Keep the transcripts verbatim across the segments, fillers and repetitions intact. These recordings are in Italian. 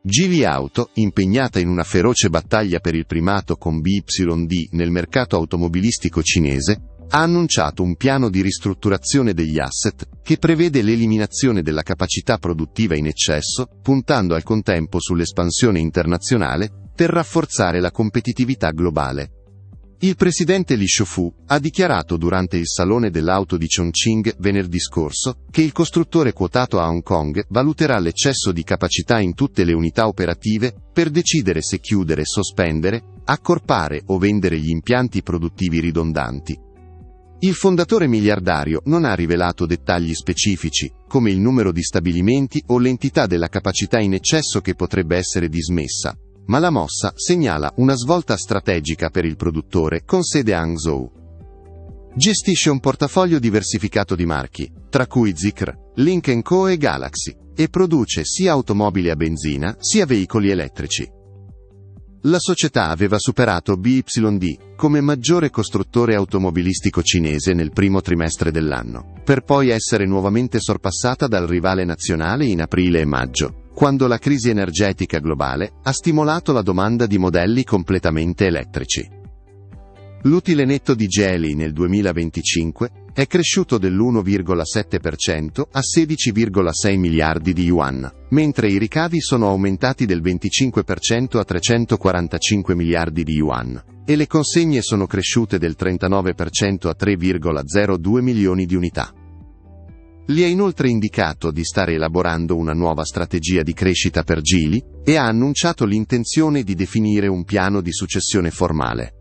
Geely Auto, impegnata in una feroce battaglia per il primato con B Y D nel mercato automobilistico cinese, ha annunciato un piano di ristrutturazione degli asset che prevede l'eliminazione della capacità produttiva in eccesso, puntando al contempo sull'espansione internazionale per rafforzare la competitività globale. Il presidente Li Shufu ha dichiarato durante il Salone dell'Auto di Chongqing venerdì scorso che il costruttore quotato a Hong Kong valuterà l'eccesso di capacità in tutte le unità operative per decidere se chiudere, sospendere, accorpare o vendere gli impianti produttivi ridondanti. Il fondatore miliardario non ha rivelato dettagli specifici, come il numero di stabilimenti o l'entità della capacità in eccesso che potrebbe essere dismessa, ma la mossa segnala una svolta strategica per il produttore con sede a Hangzhou. Gestisce un portafoglio diversificato di marchi, tra cui Zeekr, Lynk and Co e Galaxy, e produce sia automobili a benzina sia veicoli elettrici. La società aveva superato B Y D come maggiore costruttore automobilistico cinese nel primo trimestre dell'anno, per poi essere nuovamente sorpassata dal rivale nazionale in aprile e maggio, quando la crisi energetica globale ha stimolato la domanda di modelli completamente elettrici. L'utile netto di Geely nel duemilaventicinque è cresciuto dell'uno virgola sette per cento a sedici virgola sei miliardi di yuan, mentre i ricavi sono aumentati del venticinque per cento a trecentoquarantacinque miliardi di yuan, e le consegne sono cresciute del trentanove per cento a tre virgola zero due milioni di unità. Li ha inoltre indicato di stare elaborando una nuova strategia di crescita per Geely e ha annunciato l'intenzione di definire un piano di successione formale.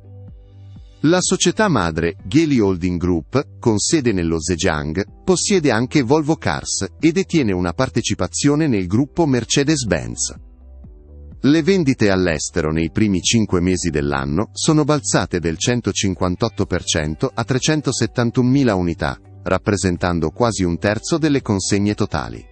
La società madre, Geely Holding Group, con sede nello Zhejiang, possiede anche Volvo Cars e detiene una partecipazione nel gruppo Mercedes-Benz. Le vendite all'estero nei primi cinque mesi dell'anno sono balzate del centocinquantotto per cento a trecentosettantunomila unità, rappresentando quasi un terzo delle consegne totali.